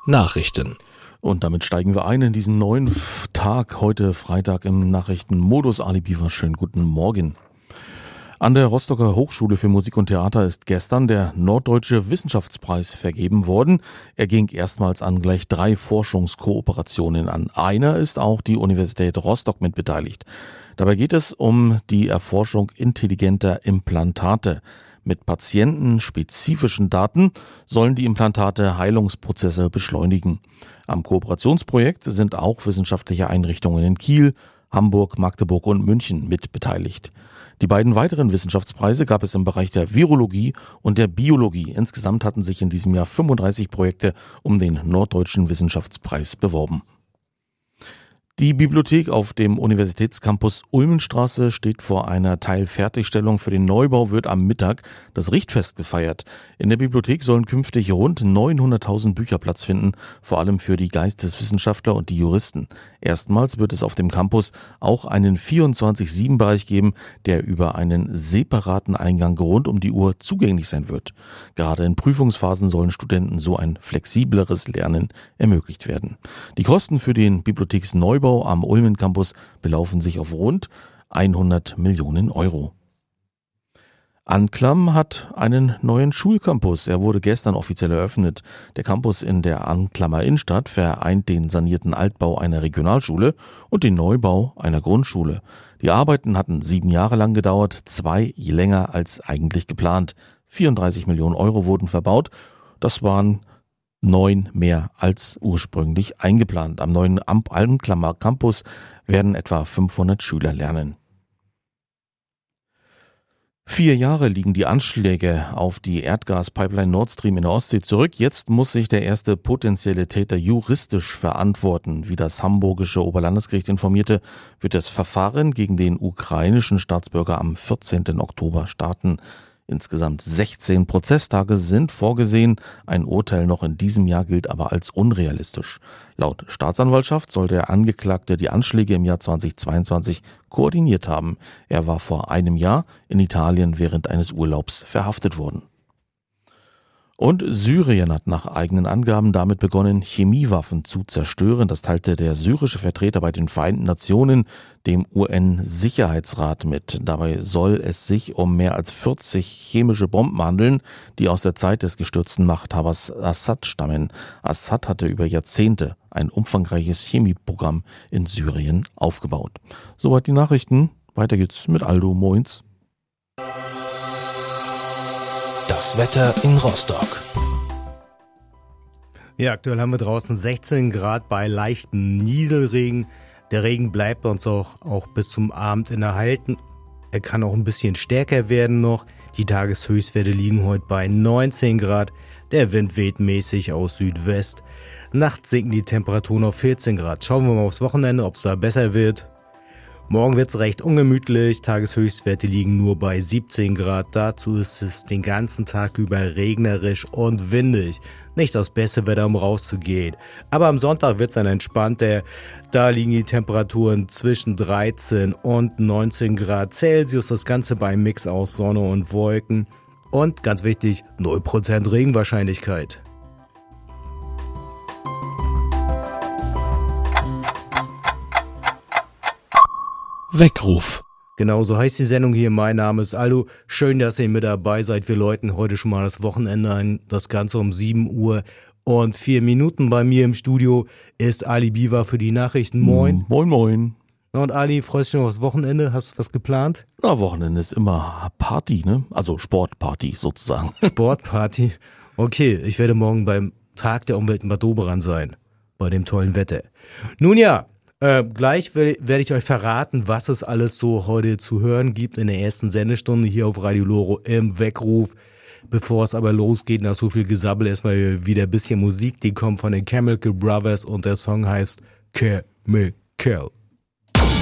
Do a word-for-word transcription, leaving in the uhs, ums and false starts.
Nachrichten. Und damit steigen wir ein in diesen neuen Tag, heute Freitag im Nachrichtenmodus. Ali Biwa, schönen guten Morgen. An der Rostocker Hochschule für Musik und Theater ist gestern der Norddeutsche Wissenschaftspreis vergeben worden. Er ging erstmals an gleich drei Forschungskooperationen an. Einer ist auch die Universität Rostock mit beteiligt. Dabei geht es um die Erforschung intelligenter Implantate. Mit patientenspezifischen Daten sollen die Implantate Heilungsprozesse beschleunigen. Am Kooperationsprojekt sind auch wissenschaftliche Einrichtungen in Kiel, Hamburg, Magdeburg und München mit beteiligt. Die beiden weiteren Wissenschaftspreise gab es im Bereich der Virologie und der Biologie. Insgesamt hatten sich in diesem Jahr fünfunddreißig Projekte um den Norddeutschen Wissenschaftspreis beworben. Die Bibliothek auf dem Universitätscampus Ulmenstraße steht vor einer Teilfertigstellung. Für den Neubau wird am Mittag das Richtfest gefeiert. In der Bibliothek sollen künftig rund neunhunderttausend Bücher Platz finden, vor allem für die Geisteswissenschaftler und die Juristen. Erstmals wird es auf dem Campus auch einen vierundzwanzig sieben Bereich geben, der über einen separaten Eingang rund um die Uhr zugänglich sein wird. Gerade in Prüfungsphasen sollen Studenten so ein flexibleres Lernen ermöglicht werden. Die Kosten für den Bibliotheksneubau am Ulmen Campus belaufen sich auf rund hundert Millionen Euro. Anklam hat einen neuen Schulcampus. Er wurde gestern offiziell eröffnet. Der Campus in der Anklamer Innenstadt vereint den sanierten Altbau einer Regionalschule und den Neubau einer Grundschule. Die Arbeiten hatten sieben Jahre lang gedauert, zwei länger als eigentlich geplant. vierunddreißig Millionen Euro wurden verbaut. Das waren neun mehr als ursprünglich eingeplant. Am neuen Anklammer Campus werden etwa fünfhundert Schüler lernen. Vier Jahre liegen die Anschläge auf die Erdgaspipeline Nord Stream in der Ostsee zurück. Jetzt muss sich der erste potenzielle Täter juristisch verantworten. Wie das Hamburgische Oberlandesgericht informierte, wird das Verfahren gegen den ukrainischen Staatsbürger am vierzehnten Oktober starten. Insgesamt sechzehn Prozesstage sind vorgesehen. Ein Urteil noch in diesem Jahr gilt aber als unrealistisch. Laut Staatsanwaltschaft soll der Angeklagte die Anschläge im Jahr zweitausendzweiundzwanzig koordiniert haben. Er war vor einem Jahr in Italien während eines Urlaubs verhaftet worden. Und Syrien hat nach eigenen Angaben damit begonnen, Chemiewaffen zu zerstören. Das teilte der syrische Vertreter bei den Vereinten Nationen dem U N-Sicherheitsrat mit. Dabei soll es sich um mehr als vierzig chemische Bomben handeln, die aus der Zeit des gestürzten Machthabers Assad stammen. Assad hatte über Jahrzehnte ein umfangreiches Chemieprogramm in Syrien aufgebaut. Soweit die Nachrichten. Weiter geht's mit Aldo. Moins. Das Wetter in Rostock. Ja, aktuell haben wir draußen sechzehn Grad bei leichtem Nieselregen. Der Regen bleibt uns auch, auch bis zum Abend erhalten. Er kann auch ein bisschen stärker werden noch. Die Tageshöchstwerte liegen heute bei neunzehn Grad. Der Wind weht mäßig aus Südwest. Nachts sinken die Temperaturen auf vierzehn Grad. Schauen wir mal aufs Wochenende, ob es da besser wird. Morgen wird es recht ungemütlich, Tageshöchstwerte liegen nur bei siebzehn Grad. Dazu ist es den ganzen Tag über regnerisch und windig. Nicht das beste Wetter, um rauszugehen. Aber am Sonntag wird es dann entspannter. Da liegen die Temperaturen zwischen dreizehn und neunzehn Grad Celsius. Das Ganze beim Mix aus Sonne und Wolken. Und ganz wichtig, null Prozent Regenwahrscheinlichkeit. Weckruf. Genau, so heißt die Sendung hier. Mein Name ist Aldo. Schön, dass ihr mit dabei seid. Wir läuten heute schon mal das Wochenende ein. Das Ganze um sieben Uhr und vier Minuten. Bei mir im Studio ist Ali Biwa für die Nachrichten. Moin. Moin, moin. Und Ali, freust du dich noch aufs Wochenende? Hast du was geplant? Na, Wochenende ist immer Party, ne? Also Sportparty sozusagen. Sportparty? Okay, ich werde morgen beim Tag der Umwelt in Bad Doberan sein. Bei dem tollen Wetter. Nun ja. Äh, gleich werde ich euch verraten, was es alles so heute zu hören gibt in der ersten Sendestunde hier auf Radio Loro im Weckruf. Bevor es aber losgeht, nach so viel Gesabbel, erstmal wieder ein bisschen Musik, die kommt von den Chemical Brothers und der Song heißt Chemical.